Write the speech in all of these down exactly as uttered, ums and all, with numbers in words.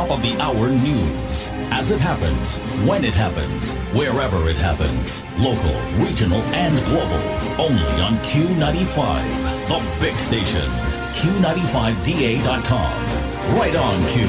top of the hour news. As it happens, when it happens, wherever it happens. Local, regional, and global. Only on Q ninety-five, the big station. Q ninety-five D A dot com. Right on Q.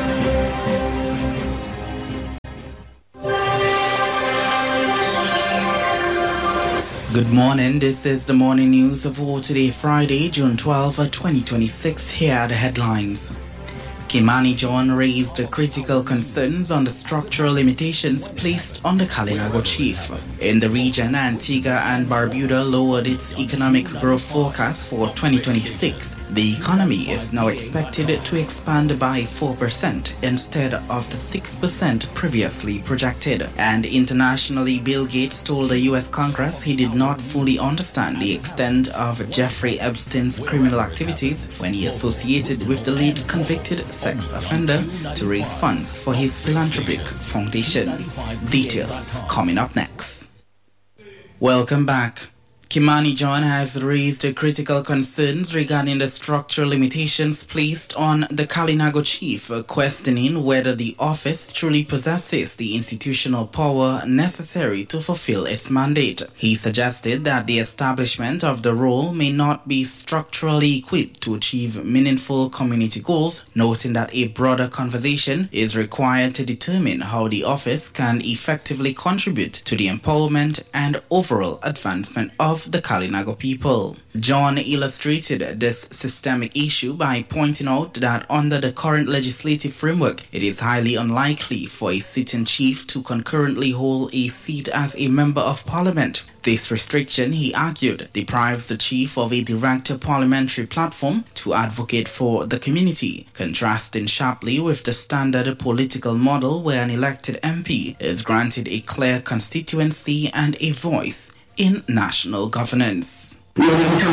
Good morning, this is the morning news for today, Friday, June twelfth, twenty twenty-six. Here are the headlines. Kimani John raised critical concerns on the structural limitations placed on the Kalinago chief. In the region, Antigua and Barbuda lowered its economic growth forecast for twenty twenty-six. The economy is now expected to expand by four percent instead of the six percent previously projected. And internationally, Bill Gates told the U S Congress he did not fully understand the extent of Jeffrey Epstein's criminal activities when he associated with the lead convicted sex offender to raise funds for his philanthropic foundation. Details coming up next. Welcome back. Kimani John has raised critical concerns regarding the structural limitations placed on the Kalinago chief, questioning whether the office truly possesses the institutional power necessary to fulfill its mandate. He suggested that the establishment of the role may not be structurally equipped to achieve meaningful community goals, noting that a broader conversation is required to determine how the office can effectively contribute to the empowerment and overall advancement of the Kalinago people. John illustrated this systemic issue by pointing out that under the current legislative framework, it is highly unlikely for a sitting chief to concurrently hold a seat as a member of parliament. This restriction, he argued, deprives the chief of a direct parliamentary platform to advocate for the community, contrasting sharply with the standard political model where an elected M P is granted a clear constituency and a voice in national governance.